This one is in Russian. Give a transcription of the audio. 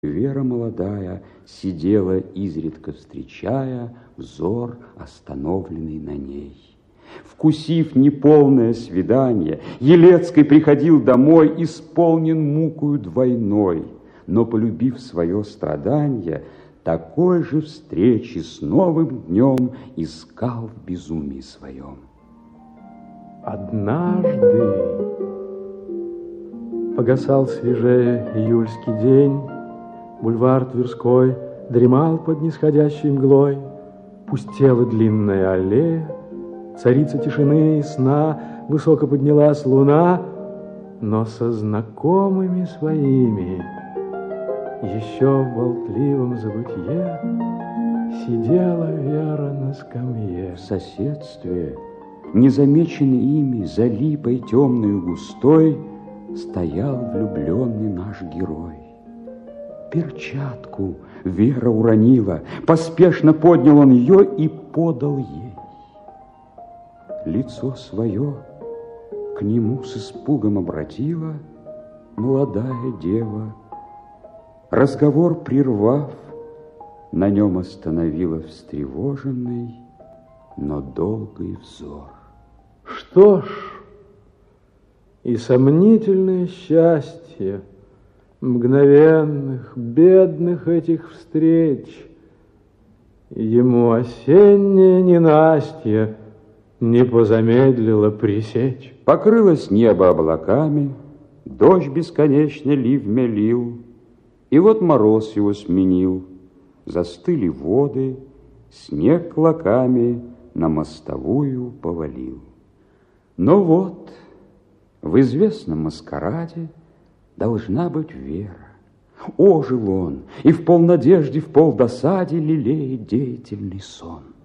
Вера молодая сидела, изредка встречая взор, остановленный на ней. Вкусив неполное свидание, Елецкий приходил домой, исполнен мукою двойной, но, полюбив свое страдание, такой же встречи с новым днем искал в безумии своем. Однажды погасал свежее июльский день, бульвар Тверской дремал под нисходящей мглой, пустела длинная аллея, царица тишины и сна, высоко поднялась луна, но со знакомыми своими еще в болтливом забытье сидела Вера на скамье. В соседстве, незамеченный ими, за липой темную густой, стоял влюбленный наш герой. Перчатку Вера уронила, поспешно поднял он ее и подал ей. Лицо свое к нему с испугом обратила молодая дева. Разговор прервав, на нем остановила встревоженный, но долгий взор. Что ж, и сомнительное счастье мгновенных, бедных этих встреч ему осеннее ненастье не позамедлило пресечь. Покрылось небо облаками, дождь бесконечно ливмя лил, и вот мороз его сменил, застыли воды, снег клоками на мостовую повалил. Но вот в известном маскараде должна быть Вера. Ожил он, и в полнадежде, в полдосаде лелеет деятельный сон.